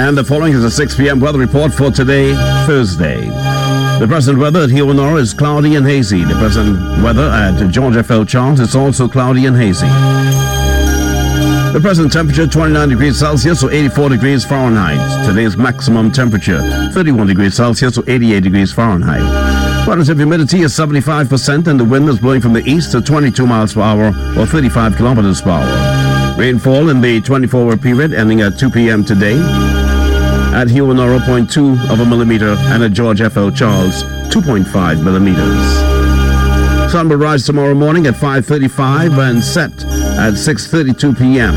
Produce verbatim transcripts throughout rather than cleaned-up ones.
And the following is a six p.m. weather report for today, Thursday. The present weather at Hewanor is cloudy and hazy. The present weather at George F L Charles is also cloudy and hazy. The present temperature, twenty-nine degrees Celsius or eighty-four degrees Fahrenheit. Today's maximum temperature, thirty-one degrees Celsius or eighty-eight degrees Fahrenheit. Relative humidity is seventy-five percent and the wind is blowing from the east at twenty-two miles per hour or thirty-five kilometers per hour. Rainfall in the twenty-four hour period ending at two p.m. today. At Hewanor, zero point two of a millimeter, and at George F L Charles, two point five millimeters. Sun will rise tomorrow morning at five thirty-five and set at six thirty-two p.m.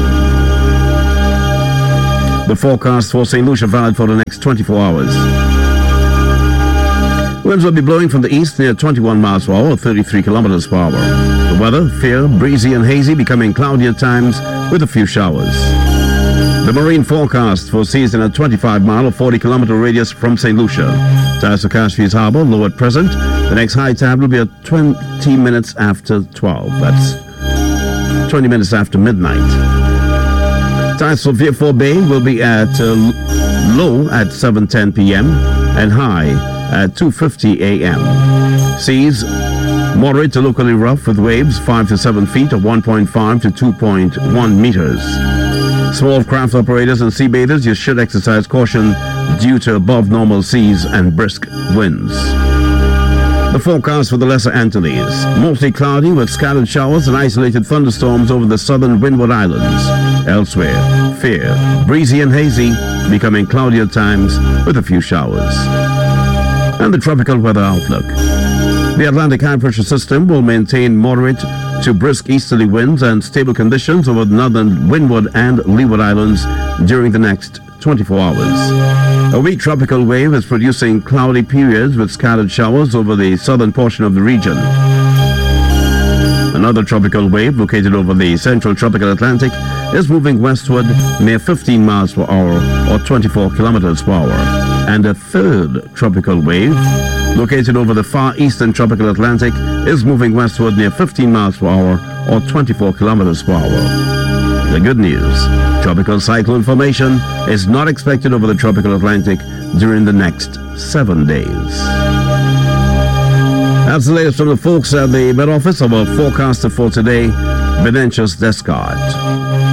The forecast for Saint Lucia valid for the next twenty-four hours. Winds will be blowing from the east near twenty-one miles per hour or thirty-three kilometers per hour. The weather, fair, breezy and hazy, becoming cloudy at times with a few showers. The marine forecast foresees in a twenty-five mile or forty kilometer radius from Saint Lucia. Tides for Cashfields Harbour, low at present. The next high tide will be at twenty minutes after twelve. That's twenty minutes after midnight. Tides for Vieux Bay will be at uh, low at seven ten p.m. and high at two fifty a.m. Seas moderate to locally rough with waves five to seven feet or one point five to two point one meters. Small craft operators and sea bathers, you should exercise caution due to above normal seas and brisk winds. The forecast for the Lesser Antilles, mostly cloudy with scattered showers and isolated thunderstorms over the southern Windward Islands. Elsewhere, fair, breezy and hazy, becoming cloudy at times with a few showers. And the tropical weather outlook. The Atlantic high pressure system will maintain moderate to brisk easterly winds and stable conditions over the northern Windward and Leeward Islands during the next twenty-four hours. A weak tropical wave is producing cloudy periods with scattered showers over the southern portion of the region. Another tropical wave located over the central tropical Atlantic is moving westward near fifteen miles per hour or twenty-four kilometers per hour. And a third tropical wave located over the far eastern tropical Atlantic is moving westward near fifteen miles per hour or twenty-four kilometers per hour. The good news, tropical cyclone formation is not expected over the tropical Atlantic during the next seven days. That's the latest from the folks at the Met Office of our forecaster for today, Venantius Descartes.